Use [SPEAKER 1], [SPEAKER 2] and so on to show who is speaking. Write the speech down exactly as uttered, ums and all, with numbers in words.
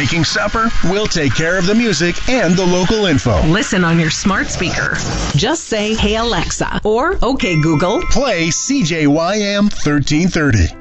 [SPEAKER 1] making supper, we'll take care of the music and the local info.
[SPEAKER 2] Listen on your smart speaker. Just say, "Hey Alexa," or "Okay Google,
[SPEAKER 1] play C J Y M thirteen thirty."